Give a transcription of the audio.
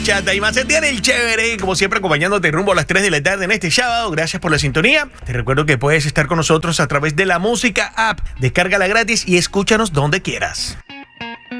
bachata y más. Se tiene el chévere, como siempre, acompañándote rumbo a las 3 de la tarde en este sábado. Gracias por la sintonía. Te recuerdo que puedes estar con nosotros a través de la Música App. Descárgala gratis y escúchanos donde quieras.